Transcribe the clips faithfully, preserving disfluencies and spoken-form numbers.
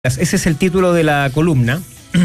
Ese es el título de la columna.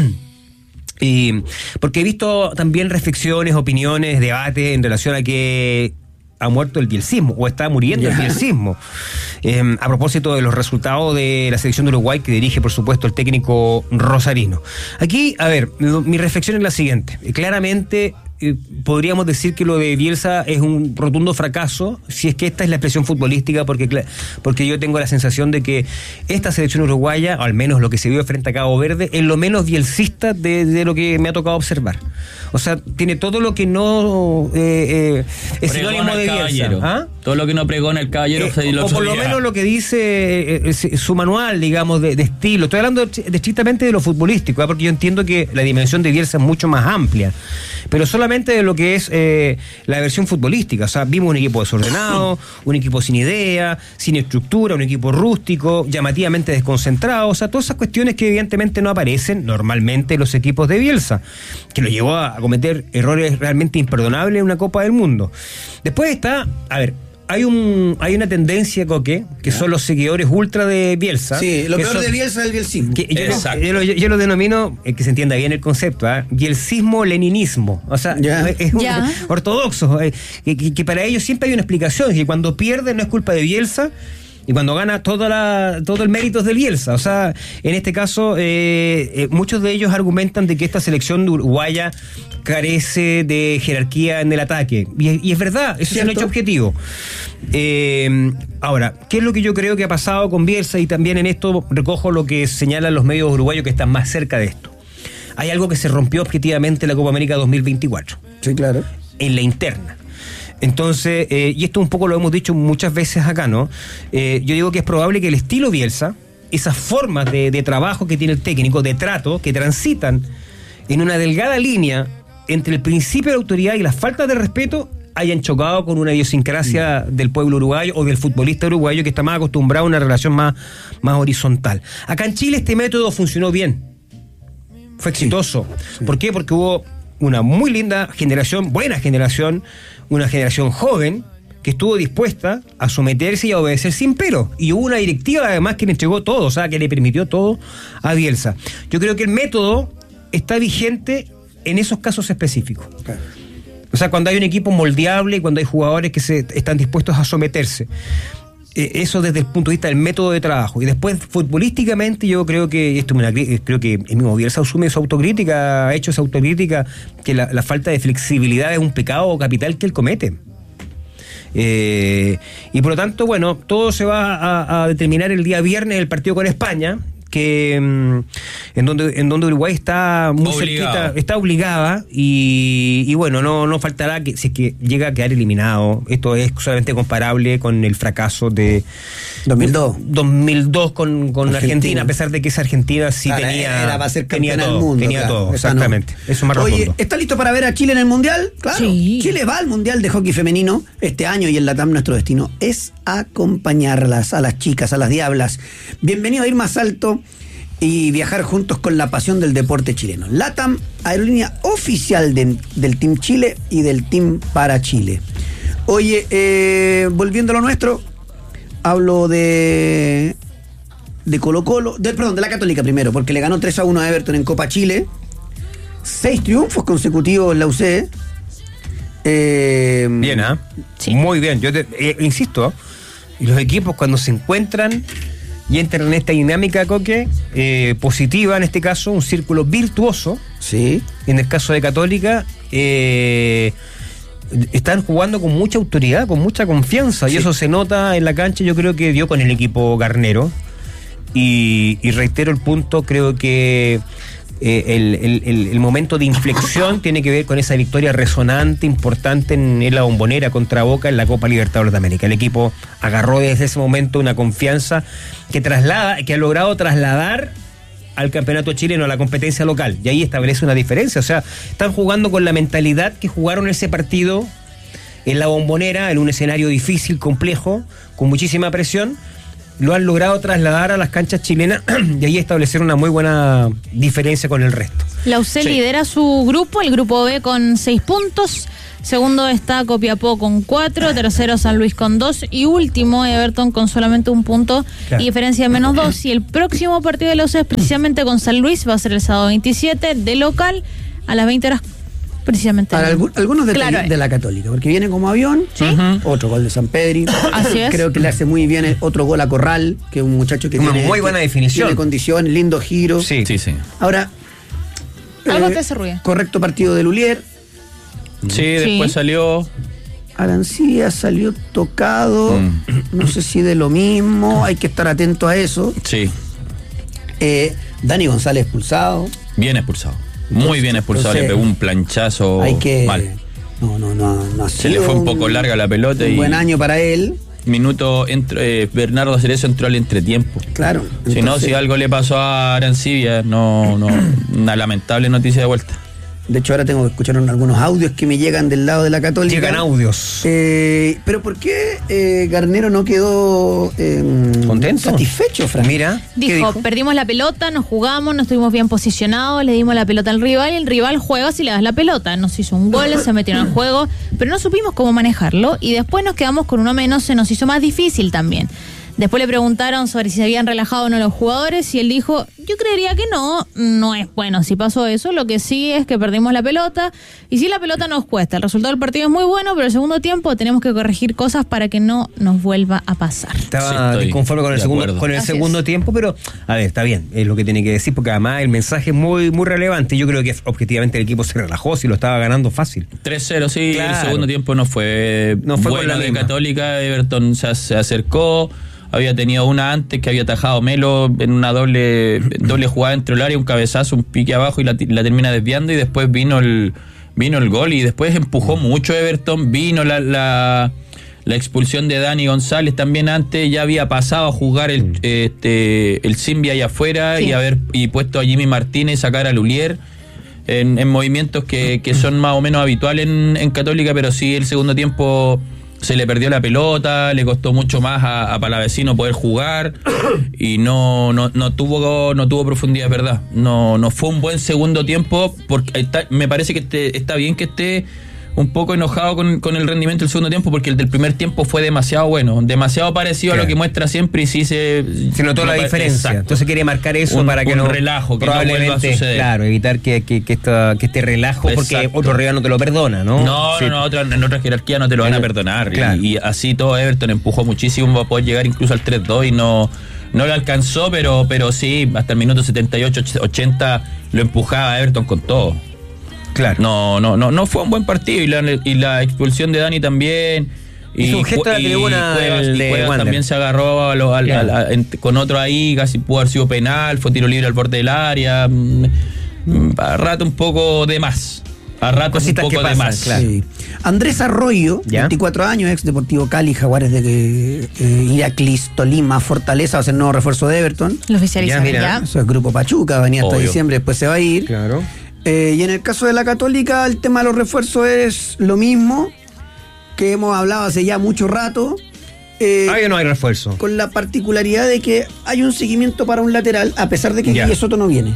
Y porque he visto también reflexiones, opiniones, debates en relación a que ha muerto el bielcismo o está muriendo yeah. el bielcismo. Eh, a propósito de los resultados de la selección de Uruguay que dirige, por supuesto, el técnico rosarino. Aquí, a ver, mi reflexión es la siguiente. Claramente eh, podríamos decir que lo de Bielsa es un rotundo fracaso, si es que esta es la expresión futbolística, porque, porque yo tengo la sensación de que esta selección uruguaya, o al menos lo que se vio frente a Cabo Verde, es lo menos bielcista de, de lo que me ha tocado observar. O sea, tiene todo lo que no eh, eh, es sinónimo de Bielsa. ¿Ah? Todo lo que no pregona el caballero. Eh, o por lo menos lo que dice eh, eh, su manual, digamos, de, de estilo. Estoy hablando de, de, estrictamente de lo futbolístico, ¿eh? Porque yo entiendo que la dimensión de Bielsa es mucho más amplia. Pero solamente de lo que es eh, la versión futbolística. O sea, vimos un equipo desordenado, un equipo sin idea, sin estructura, un equipo rústico, llamativamente desconcentrado. O sea, todas esas cuestiones que evidentemente no aparecen normalmente en los equipos de Bielsa, que lo llevó a a cometer errores realmente imperdonables en una Copa del Mundo. Después está, a ver, hay un hay una tendencia, Coque, que son los seguidores ultra de Bielsa. Sí, lo peor son, de Bielsa es el bielcismo. Que yo, lo, yo, lo, yo lo denomino, eh, que se entienda bien el concepto, ¿eh? Bielcismo-leninismo. O sea, ya. es un, ya. ortodoxo, eh, que, que para ellos siempre hay una explicación, que cuando pierde no es culpa de Bielsa, y cuando gana toda la, todo el mérito es de Bielsa. O sea, en este caso, eh, eh, muchos de ellos argumentan de que esta selección uruguaya carece de jerarquía en el ataque. Y, y es verdad, eso ¿cierto? Es un hecho objetivo. Eh, ahora, ¿qué es lo que yo creo que ha pasado con Bielsa? Y también en esto recojo lo que señalan los medios uruguayos que están más cerca de esto. Hay algo que se rompió objetivamente en la Copa América dos mil veinticuatro. Sí, claro. En la interna. Entonces, eh, y esto un poco lo hemos dicho muchas veces acá, ¿no? Eh, yo digo que es probable que el estilo Bielsa, esas formas de, de trabajo que tiene el técnico, de trato, que transitan en una delgada línea entre el principio de autoridad y las faltas de respeto, hayan chocado con una idiosincrasia mm. del pueblo uruguayo o del futbolista uruguayo que está más acostumbrado a una relación más, más horizontal. Acá en Chile este método funcionó bien, fue exitoso. Sí, sí. ¿Por qué? Porque hubo una muy linda generación, buena generación, una generación joven que estuvo dispuesta a someterse y a obedecer sin pero. Y hubo una directiva además que le entregó todo, o sea, que le permitió todo a Bielsa. Yo creo que el método está vigente en esos casos específicos. Claro. O sea, cuando hay un equipo moldeable y cuando hay jugadores que se están dispuestos a someterse. Eh, eso desde el punto de vista del método de trabajo. Y después, futbolísticamente, yo creo que esto me la, creo que el mismo Bielsa asume su autocrítica, ha hecho esa autocrítica, que la, la falta de flexibilidad es un pecado capital que él comete. Eh, y por lo tanto, bueno, todo se va a, a determinar el día viernes, el partido con España, que en donde en donde Uruguay está muy obligado. cerquita, está obligada y, y bueno, no no faltará que si es que llega a quedar eliminado. Esto es solamente comparable con el fracaso de dos mil dos dos mil dos con, con Argentina. Argentina, a pesar de que esa Argentina sí claro, tenía era para ser tenía todo, del mundo, tenía claro, todo, exactamente. No. Eso más Oye, rotundo. ¿está listo para ver a Chile en el Mundial? Claro. Sí. Chile va al Mundial de Hockey Femenino este año y en LATAM nuestro destino es acompañarlas a las chicas, a las diablas. Bienvenido a Ir Más Alto y viajar juntos con la pasión del deporte chileno. LATAM, aerolínea oficial de, del Team Chile y del Team para Chile. Oye, eh, volviendo a lo nuestro, hablo de de Colo Colo, de, perdón, de la Católica primero, porque le ganó tres a uno a Everton en Copa Chile. Seis triunfos consecutivos en la U C. Eh, bien, ¿ah? ¿eh? Sí. Muy bien. Yo te, eh, insisto, los equipos cuando se encuentran y entran en esta dinámica, Coque, eh, positiva en este caso, un círculo virtuoso. Sí. En el caso de Católica, eh, están jugando con mucha autoridad, con mucha confianza, sí. Y eso se nota en la cancha. Yo creo que dio con el equipo Garnero. Y, y reitero el punto, creo que eh, el, el, el momento de inflexión tiene que ver con esa victoria resonante, importante en, en la Bombonera contra Boca en la Copa Libertadores de América. El equipo agarró desde ese momento una confianza que traslada, que ha logrado trasladar al campeonato chileno, a la competencia local, y ahí establece una diferencia. O sea, están jugando con la mentalidad que jugaron ese partido en la Bombonera, en un escenario difícil, complejo, con muchísima presión. Lo han logrado trasladar a las canchas chilenas y ahí establecer una muy buena diferencia con el resto. La U C sí. lidera su grupo, el grupo B con seis puntos, Segundo está Copiapó con cuatro, tercero San Luis con dos y último Everton con solamente un punto claro. y diferencia de menos dos. Y el próximo partido de la U C es precisamente con San Luis, va a ser el sábado veintisiete de local a las veinte horas. Precisamente. Para algu- algunos detalles claro. de la Católica, porque viene como avión, ¿sí? uh-huh. otro gol de San Pedri. Así es. Creo que le hace muy bien el otro gol a Corral, que es un muchacho que Una tiene muy buena definición. Tiene condición, lindo giro. Sí, sí, sí. Ahora, algo eh, te hace ruido. Correcto partido de Lulier. Sí, sí, después salió. Arancibia salió tocado, mm. no sé si de lo mismo, hay que estar atento a eso. Sí. Eh, Dani González expulsado. Bien expulsado. Muy bien expulsado, Entonces, le pegó un planchazo hay que, mal. No, no, no, no Se le fue un poco larga la pelota. Un y buen año para él. Minuto, entró, eh, Bernardo Cerezo entró al entretiempo. Claro. Entonces, si no, si algo le pasó a Arancibia, no, no, una lamentable noticia de vuelta. De hecho, ahora tengo que escuchar algunos audios que me llegan del lado de la Católica. Llegan audios. Eh, pero ¿por qué eh, Garnero no quedó eh, contento? Satisfecho, Fran. Mira. Dijo, dijo, perdimos la pelota, nos jugamos, no estuvimos bien posicionados, le dimos la pelota al rival y el rival juega si le das la pelota. Nos hizo un gol, se metieron al juego, pero no supimos cómo manejarlo y después nos quedamos con uno menos, se nos hizo más difícil también. Después le preguntaron sobre si se habían relajado o no los jugadores y él dijo, yo creería que no, no es bueno si pasó eso, lo que sí es que perdimos la pelota y sí la pelota nos cuesta, el resultado del partido es muy bueno, pero el segundo tiempo tenemos que corregir cosas para que no nos vuelva a pasar. Estaba sí, conforme con el segundo, con el segundo tiempo, pero a ver, está bien, es lo que tiene que decir, porque además el mensaje es muy, muy relevante. Yo creo que objetivamente el equipo se relajó, si lo estaba ganando fácil. tres cero, sí, claro. El segundo tiempo no fue, no fue bueno de Católica, Everton se, se acercó. Había tenido una antes que había atajado Melo en una doble doble jugada dentro del área, un cabezazo, un pique abajo y la, la termina desviando y después vino el vino el gol y después empujó mucho Everton, vino la, la, la expulsión de Dani González también antes, ya había pasado a jugar el, este, el Simbi allá afuera sí. y haber y puesto a Jimmy Martínez, sacar a Lulier en, en movimientos que, que son más o menos habituales en, en Católica, pero sí el segundo tiempo se le perdió la pelota, le costó mucho más a, a Palavecino poder jugar y no, no, no tuvo no tuvo profundidad, verdad. No, no fue un buen segundo tiempo, porque está, me parece que este, está bien que esté un poco enojado con, con el rendimiento del segundo tiempo, porque el del primer tiempo fue demasiado bueno, demasiado parecido claro. a lo que muestra siempre y sí se... Se notó la diferencia, exacto. Entonces quería marcar eso un, para que un no... relajo, que probablemente, no vuelva a suceder. Claro, evitar que, que, que, esta, que este relajo, exacto. porque otro rival no te lo perdona, ¿no? No, sí. no, no, otra, en otra jerarquía no te lo van a perdonar. Claro. Y, y así todo Everton empujó muchísimo para poder llegar incluso al tres dos y no... No lo alcanzó, pero, pero sí, hasta el minuto setenta y ocho, ochenta lo empujaba a Everton con todo. Claro. No, no, no, no fue un buen partido y la, y la expulsión de Dani también. Y, y, Cu- y Cuevas, y Cuevas también se agarró a lo, a, yeah. a, a, en, con otro ahí, casi pudo haber sido penal, fue tiro libre al borde del área. Mm, a rato un poco de más. A rato Cositas un poco pasan, de más. Claro. Sí. Andrés Arroyo, ¿ya? veinticuatro años, ex Deportivo Cali, Jaguares de eh, Iaclis, Tolima, Fortaleza, va a ser el nuevo refuerzo de Everton. Lo oficializaron ya. ya. Eso es Grupo Pachuca, venía hasta Obvio. diciembre, después se va a ir. Claro. Eh, y en el caso de la Católica, el tema de los refuerzos es lo mismo que hemos hablado hace ya mucho rato. Eh, Ahí no hay refuerzo. Con la particularidad de que hay un seguimiento para un lateral, a pesar de que Guille Soto no viene.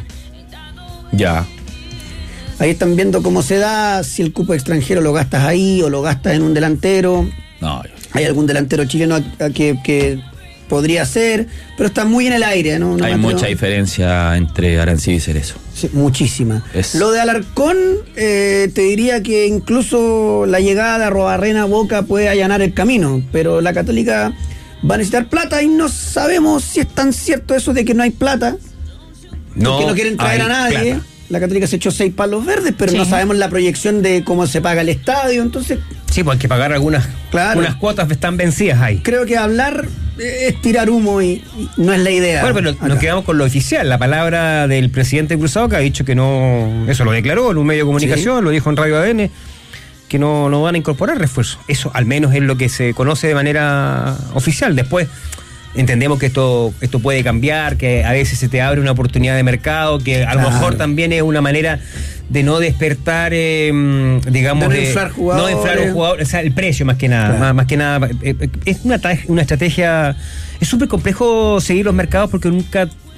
Ya. Ahí están viendo cómo se da, si el cupo extranjero lo gastas ahí o lo gastas en un delantero. No. Hay algún delantero chileno que, que podría ser, pero está muy en el aire, ¿no? no Hay mucha diferencia entre Arancibia y Cerezo. Sí, muchísima. Es... Lo de Alarcón, eh, te diría que incluso la llegada de Arrobarrena Boca puede allanar el camino, pero la Católica va a necesitar plata y no sabemos si es tan cierto eso de que no hay plata, no, que no quieren traer a nadie. Plata. La Católica se echó seis palos verdes, pero sí. no sabemos la proyección de cómo se paga el estadio, entonces... Sí, pues hay que pagar algunas, claro. unas cuotas están vencidas ahí. Creo que hablar es tirar humo y, y no es la idea. Bueno, pero acá. Nos quedamos con lo oficial, la palabra del presidente Cruzado, que ha dicho que no... Eso lo declaró en un medio de comunicación, sí. lo dijo en Radio A D N, que no, no van a incorporar refuerzos. Eso al menos es lo que se conoce de manera oficial. Después... Entendemos que esto esto puede cambiar, que a veces se te abre una oportunidad de mercado, que a claro. lo mejor también es una manera de no despertar, eh, digamos, de no inflar jugadores. No inflar un jugador, o sea, el precio más que nada, claro. más, más que nada. Eh, es una, una estrategia, es súper complejo seguir los mercados porque nunca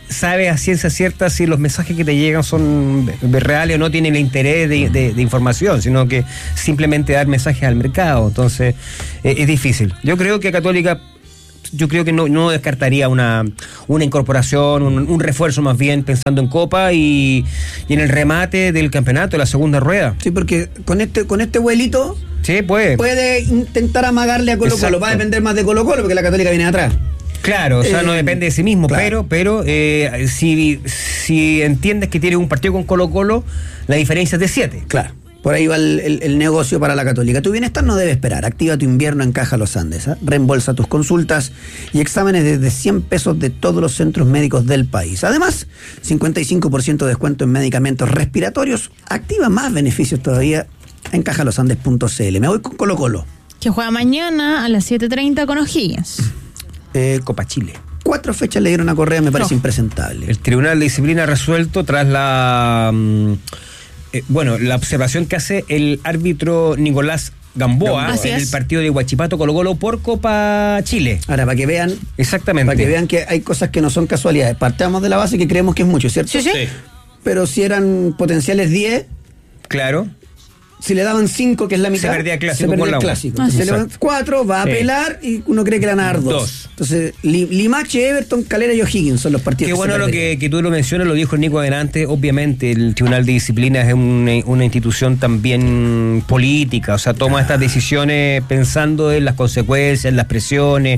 sabes a ciencia cierta si los mensajes que te llegan son reales o no, tienen el interés de, de, de información, sino que simplemente dar mensajes al mercado. Entonces, eh, es difícil. Yo creo que Católica, yo creo que no, no descartaría una, una incorporación, un, un refuerzo más bien pensando en Copa y, y en el remate del campeonato, la segunda rueda. Sí, porque con este, con este vuelito sí, puede. puede intentar amagarle a Colo Colo. Va a depender más de Colo Colo porque la Católica viene atrás. Claro, o sea, eh, no depende de sí mismo, claro. pero pero eh, si, si entiendes que tienes un partido con Colo Colo, la diferencia es de siete. Claro, por ahí va el, el, el negocio para la Católica. Tu bienestar no debe esperar. Activa tu invierno en Caja Los Andes. ¿eh? Reembolsa tus consultas y exámenes desde cien pesos de todos los centros médicos del país. Además, cincuenta y cinco por ciento de descuento en medicamentos respiratorios. Activa más beneficios todavía en caja los andes punto c l. Me voy con Colo Colo. Que juega mañana a las siete treinta con O'Higgins. Eh, Copa Chile. Cuatro fechas le dieron a Correa, me parece no. impresentable. El Tribunal de Disciplina ha resuelto tras la mm, eh, bueno, la observación que hace el árbitro Nicolás Gamboa Así en es. el partido de Huachipato Colo Colo por Copa Chile. Ahora, para que vean, Exactamente. para que vean que hay cosas que no son casualidades. Partamos de la base que creemos que es mucho, ¿cierto? Sí, sí. Sí. Pero si eran potenciales diez, Claro. si le daban cinco, que es la mitad, Se perdía el clásico se perdía con la el U. clásico. Ah, Entonces sí. le dan cuatro, va a Sí. apelar y uno cree que le van a dar dos. Dos. Entonces, Li- Limache, Everton, Calera y O'Higgins son los partidos. Qué que bueno se lo perderían. que, que tú lo mencionas, lo dijo el Nico adelante. Obviamente el Tribunal de Disciplina es una, una institución también política, o sea, toma estas decisiones pensando en las consecuencias, en las presiones,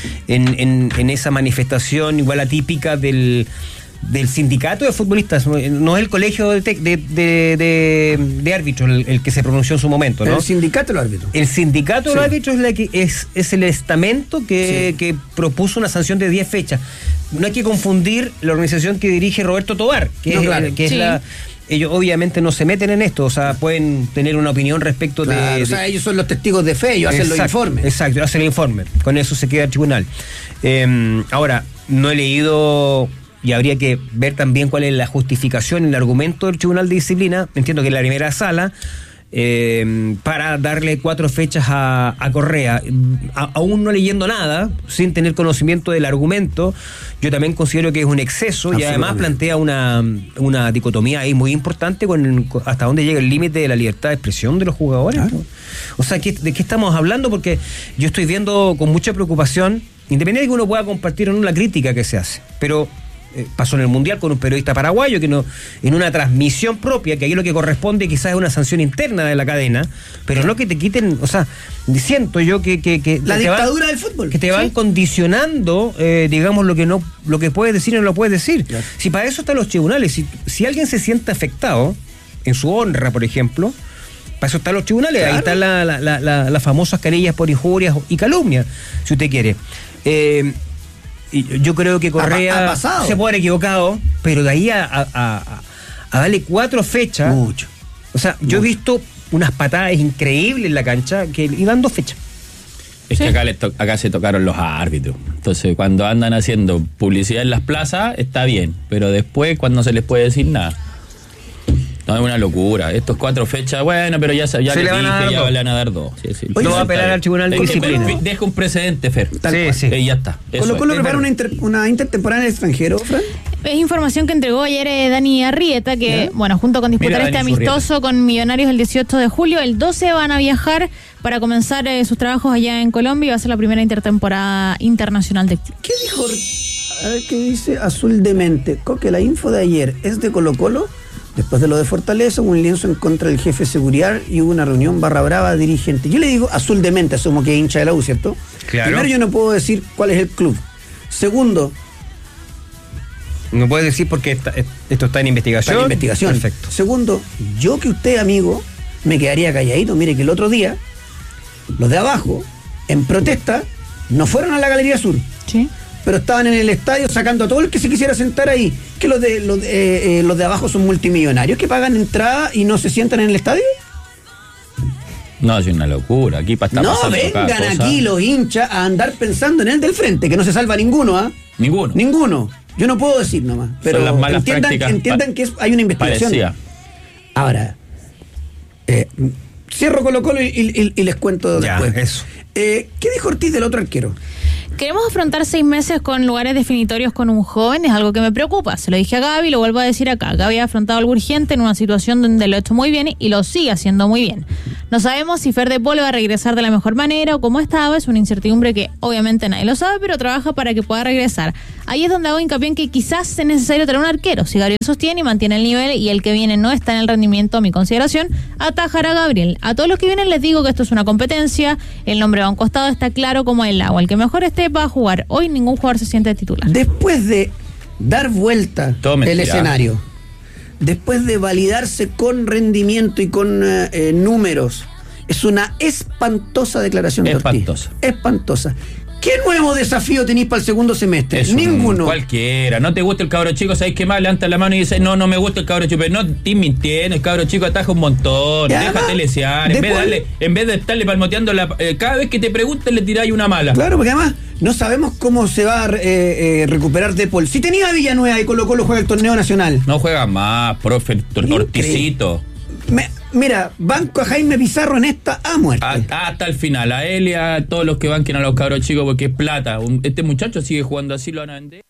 en, en, en esa manifestación igual atípica del, del sindicato de futbolistas. No es el colegio de, de, de, de, de árbitros el, el que se pronunció en su momento, ¿no? El sindicato de los árbitros. El sindicato de los Sí. árbitros es, la que es, es el estamento que, Sí. que propuso una sanción de diez fechas. No hay que confundir la organización que dirige Roberto Tobar, que, No, es, claro. que es Sí. la... Ellos obviamente no se meten en esto, o sea, pueden tener una opinión respecto Claro, de... o sea, de- ellos son los testigos de fe, ellos hacen los Exacto, informes. Exacto, hacen el informe. Con eso se queda el tribunal. Eh, ahora, no he leído... Y habría que ver también cuál es la justificación, el argumento del Tribunal de Disciplina. Entiendo que en la primera sala, eh, para darle cuatro fechas a, a Correa. A, aún no leyendo nada, sin tener conocimiento del argumento, yo también considero que es un exceso y además plantea una, una dicotomía ahí muy importante con, el, con hasta dónde llega el límite de la libertad de expresión de los jugadores. Claro. O sea, ¿qué, ¿de qué estamos hablando? Porque yo estoy viendo con mucha preocupación, independientemente de que uno pueda compartir o no la crítica que se hace, pero eh, pasó en el Mundial con un periodista paraguayo que no, en una transmisión propia, que ahí lo que corresponde quizás es una sanción interna de la cadena, pero no que te quiten, o sea, siento yo que, que, que La te dictadura van, del fútbol. que te van Sí. condicionando, eh, digamos, lo que no, lo que puedes decir y no lo puedes decir. Claro. Si para eso están los tribunales, si, si alguien se siente afectado en su honra, por ejemplo, para eso están los tribunales. Claro. Ahí están la, la, la, la, las famosas querellas por injurias y calumnias, si usted quiere. Eh, y yo creo que Correa Ha pa- ha pasado. se puede haber equivocado, pero de ahí a, a, a, a darle cuatro fechas. Mucho. O sea, yo he visto unas patadas increíbles en la cancha que iban dos fechas. Es Sí. que acá, les to- acá se tocaron los árbitros. Entonces, cuando andan haciendo publicidad en las plazas, está bien. Pero después, cuando no se les puede decir nada. No, es una locura. Estos cuatro fechas, bueno, pero ya, sa- ya Se les le van a dije, dar ya dos. le van a dar dos. Sí, sí. Oye, No va a Está apelar bien. al Tribunal de Porque Disciplina. fue- Deja un precedente, Fer. Tal Sí, cual. sí. Eh, ya está. Eso Colo Colo es. prepara una, inter- una intertemporada en el extranjero, Fran. Es información que entregó ayer eh, Dani Arrieta, que, ¿Ya? bueno, junto con disputar Mira, este Dani amistoso con Millonarios el dieciocho de julio, el doce van a viajar para comenzar eh, sus trabajos allá en Colombia y va a ser la primera intertemporada internacional de club. ¿Qué dijo? A ver qué dice Azul Demente. Coque, la info de ayer es de Colo Colo. Después de lo de Fortaleza, hubo un lienzo en contra del jefe de seguridad y hubo una reunión barra brava dirigente. Yo le digo Azul Demente, asumo que es hincha de la U, ¿cierto? Claro. Primero, yo no puedo decir cuál es el club. Segundo, No puedes decir porque esta- esto está en investigación. está en investigación. Perfecto. Segundo, yo que usted, amigo, me quedaría calladito. Mire que el otro día, los de abajo, en protesta, no fueron a la Galería Sur, Sí. pero estaban en el estadio sacando a todo el que se quisiera sentar ahí. Que los de los, de, eh, eh, los de abajo son multimillonarios que pagan entrada y no se sientan en el estadio. No, es una locura. Aquí para estar No pasando cada vengan cosa. aquí los hinchas a andar pensando en el del frente, que no se salva ninguno, ¿ah? Ninguno. Ninguno. Yo no puedo decir nomás. Pero las malas entiendan, prácticas. entiendan Pa- que es- hay una investigación. Parecía. Ahora, eh, cierro Colo Colo y, y- y les cuento Ya, después. eso. Eh, ¿Qué dijo Ortiz del otro arquero? Queremos afrontar seis meses con lugares definitorios con un joven, es algo que me preocupa. Se lo dije a Gaby, lo vuelvo a decir acá. Gaby ha afrontado algo urgente en una situación donde lo ha hecho muy bien y lo sigue haciendo muy bien. No sabemos si Fer de Pol va a regresar de la mejor manera o cómo estaba, es una incertidumbre que obviamente nadie lo sabe, pero trabaja para que pueda regresar. Ahí es donde hago hincapié en que quizás es necesario tener un arquero. Si Gabriel sostiene y mantiene el nivel y el que viene no está en el rendimiento a mi consideración, atajar a Gabriel. A todos los que vienen les digo que esto es una competencia, el nombre va a un costado, está claro como el agua. El que mejor esté va a jugar. Hoy ningún jugador se siente titular. Después de dar vuelta el escenario, después de validarse con rendimiento y con eh, números, es una espantosa declaración de Ortiz. Espantosa. Espantosa. ¿Qué nuevo desafío tenéis para el segundo semestre? Es Ninguno. Cualquiera. No te gusta el cabro chico, ¿sabes qué más? Levanta la mano y dice, no, no me gusta el cabro chico. Pero no estés mintiendo, el cabro chico ataja un montón. Déjate lesear. En vez, de darle, en vez de estarle palmoteando, la, eh, cada vez que te pregunten le tiráis una mala. Claro, porque además no sabemos cómo se va a eh, eh, recuperar De Paul. Si tenía a Villanueva y Colo Colo juega el torneo nacional. No juega más, profe, Orticito. Me, mira, banco a Jaime Pizarro en esta a muerte. A, hasta el final, a él y a todos los que banquen a los cabros chicos porque es plata. Un, este muchacho sigue jugando así, lo van a vender.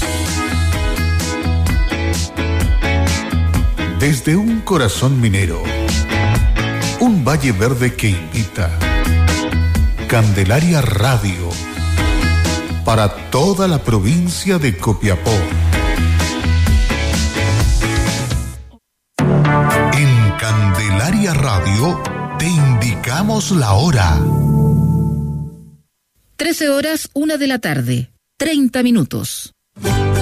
Desde un corazón minero, un valle verde que invita. Candelaria Radio, para toda la provincia de Copiapó. Candelaria Radio, te indicamos la hora. trece horas, una de la tarde, treinta minutos.